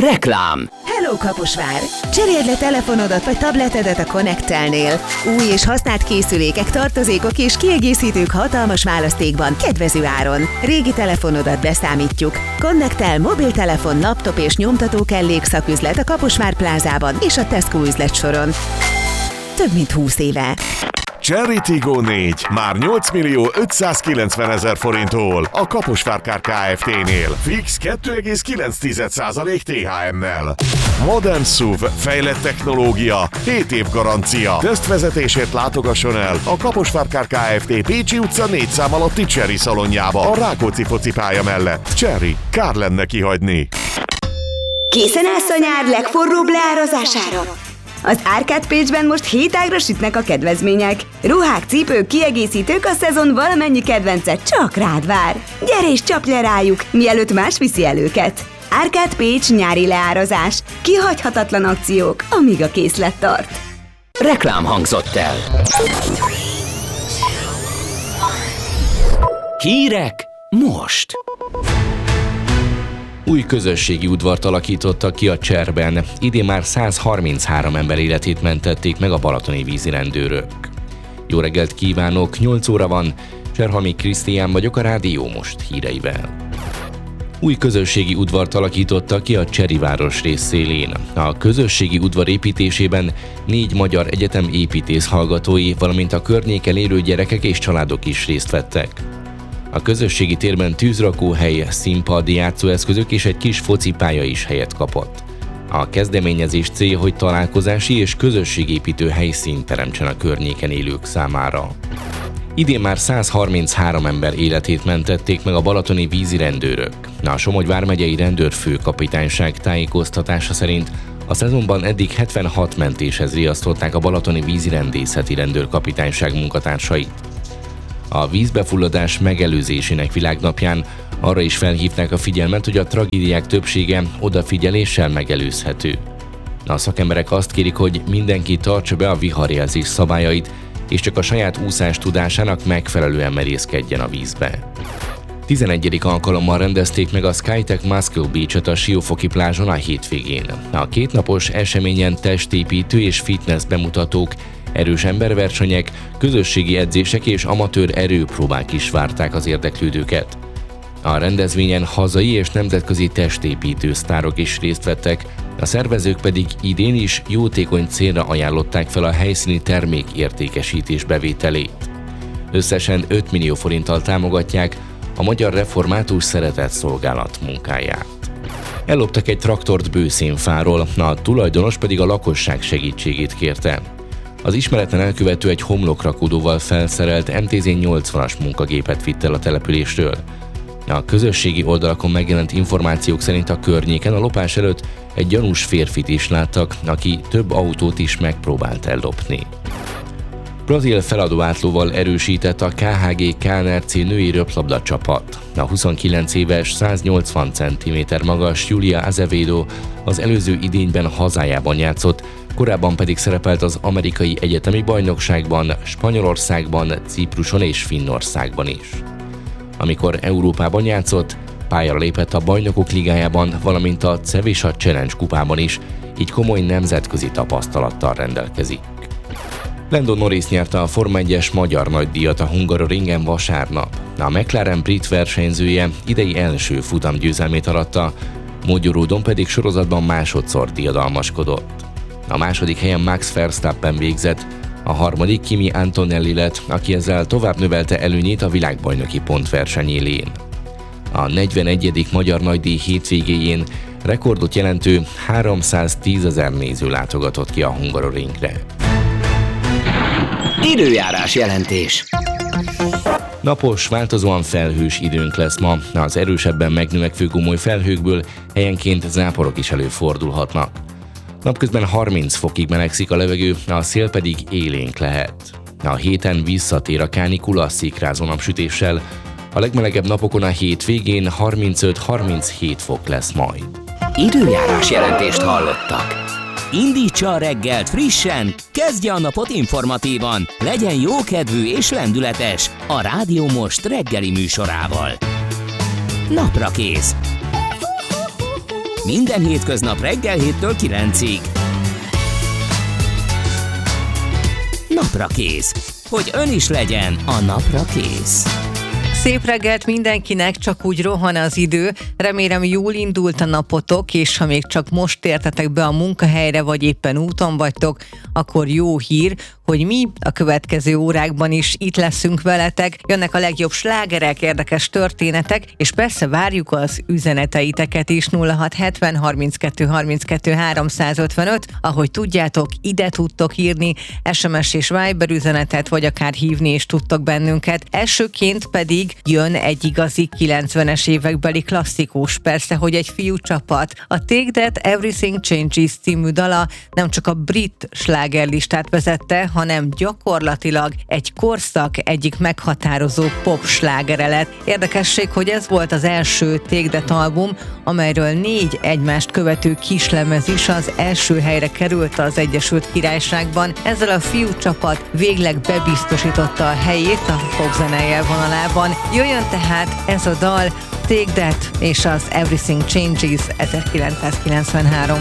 Reklám. Hello Kaposvár! Cseréld le telefonodat vagy tabletedet a Connect-telnél. Új és használt készülékek, tartozékok és kiegészítők hatalmas választékban, kedvező áron. Régi telefonodat beszámítjuk. Connect-tel mobiltelefon, laptop és nyomtató kellék szaküzlet a Kaposvár plázában és a Tesco üzletsoron. Több mint 20 éve. Cherry Tiggo 4 már 8.590.000 forinttól a Kaposvár Kár Kft-nél. Fix 2,9% THM-mel. Modern SUV, fejlett technológia, 7 év garancia. Tesztvezetésért látogasson el a Kaposvár Kár Kft. Pécsi utca 4 szám alatti Cherry szalonjába a Rákóczi focipálya mellett. Cherry, kár lenne kihagyni. Készen állsz a nyár legforróbb leárazására? Az Árkád Pécsben most 7 ágra sütnek a kedvezmények. Ruhák, cipők, kiegészítők, a szezon valamennyi kedvence csak rád vár. Gyere és csapj le rájuk, mielőtt más viszi el őket. Árkád Pécs nyári leárazás. Kihagyhatatlan akciók, amíg a készlet tart. Reklám hangzott el. Hírek most. Új közösségi udvart alakítottak ki a Cserben. Idén már 133 ember életét mentették meg a balatoni vízirendőrök. Jó reggelt kívánok, 8 óra van, Cserhalmi Krisztián vagyok, a Rádió Most híreivel. Új közösségi udvart alakítottak ki a Cseri városrész szélén. A közösségi udvar építésében 4 magyar egyetem építész hallgatói, valamint a környéken élő gyerekek és családok is részt vettek. A közösségi térben tűzrakóhely, színpad, játszóeszközök és egy kis focipálya is helyet kapott. A kezdeményezés célja, hogy találkozási és közösségépítő helyszínt teremtsen a környéken élők számára. Idén már 133 ember életét mentették meg a balatoni vízirendőrök. A Somogy vármegyei rendőrfőkapitányság tájékoztatása szerint a szezonban eddig 76 mentéshez riasztották a balatoni vízirendészeti rendőrkapitányság munkatársait. A vízbefulladás megelőzésének világnapján arra is felhívták a figyelmet, hogy a tragédiák többsége odafigyeléssel megelőzhető. A szakemberek azt kérik, hogy mindenki tartsa be a viharjelzés szabályait, és csak a saját úszás tudásának megfelelően merészkedjen a vízbe. 11. alkalommal rendezték meg a Skytech Muscle Beach-et a Siófoki plázson a hétvégén. A kétnapos eseményen testépítő és fitness bemutatók, erős emberversenyek, közösségi edzések és amatőr erőpróbák is várták az érdeklődőket. A rendezvényen hazai és nemzetközi testépítő sztárok is részt vettek, a szervezők pedig idén is jótékony célra ajánlották fel a helyszíni termék értékesítés bevételét. Összesen 5 millió forinttal támogatják a Magyar Református Szeretetszolgálat munkáját. Elloptak egy traktort Bőszénfáról, a tulajdonos pedig a lakosság segítségét kérte. Az ismeretlen elkövető egy homlokrakódóval felszerelt MTZ-80-as munkagépet vitt el a településről. A közösségi oldalakon megjelent információk szerint a környéken a lopás előtt egy gyanús férfit is láttak, aki több autót is megpróbált ellopni. Brazil feladóátlóval erősített a KHG KNRC női röplabda csapat. A 29 éves, 180 cm magas Julia Azevedo az előző idényben hazájában játszott, korábban pedig szerepelt az amerikai egyetemi bajnokságban, Spanyolországban, Cipruson és Finnországban is. Amikor Európában játszott, pályára lépett a Bajnokok Ligájában, valamint a Cevisha Challenge kupában is, így komoly nemzetközi tapasztalattal rendelkezik. Lando Norris nyerte a Forma 1-es magyar nagydíjat a Hungaroringen vasárnap. A McLaren brit versenyzője idei első futamgyőzelmét aratta, Magyaródon pedig sorozatban másodszor diadalmaskodott. A második helyen Max Verstappen végzett, a harmadik Kimi Antonelli lett, aki ezzel tovább növelte előnyét a világbajnoki pontverseny élén. A 41. magyar nagydíj hétvégéjén rekordot jelentő 310 000 néző látogatott ki a Hungaroringre. Időjárás jelentés. Napos, változóan felhős időnk lesz ma, az erősebben megnövekvő gomoly felhőkből helyenként záporok is előfordulhatnak. Napközben 30 fokig melegszik a levegő, a szél pedig élénk lehet. A héten visszatér a kánikula szikrázó napsütéssel, a legmelegebb napokon a hétvégén 35-37 fok lesz majd. Időjárás jelentést hallottak. Indítsa a reggelt frissen, kezdje a napot informatívan, legyen jókedvű és lendületes a Rádió Most reggeli műsorával. Naprakész. Minden hétköznap reggel 7-től 9-ig. Napra kész. Hogy ön is legyen a napra kész. Szép reggelt mindenkinek, csak úgy rohan az idő. Remélem jól indult a napotok, és ha még csak most értetek be a munkahelyre, vagy éppen úton vagytok, akkor jó hír, hogy mi a következő órákban is itt leszünk veletek. Jönnek a legjobb slágerek, érdekes történetek, és persze várjuk az üzeneteiteket is. 0670 32 32 355. Ahogy tudjátok, ide tudtok írni SMS és Viber üzenetet, vagy akár hívni is tudtok bennünket. Elsőként pedig jön egy igazi 90-es évekbeli klasszikus, persze, hogy egy fiúcsapat. A Take That Everything Changes című dala nem csak a brit slágerlistát vezette, hanem gyakorlatilag egy korszak egyik meghatározó pop slágere lett. Érdekesség, hogy ez volt az első Take That album, amelyről 4 egymást követő kislemez is az első helyre került az Egyesült Királyságban. Ezzel a fiúcsapat végleg bebiztosította a helyét a popzene élvonalában. Jöjjön tehát ez a dal, Take That és az Everything Changes 1993.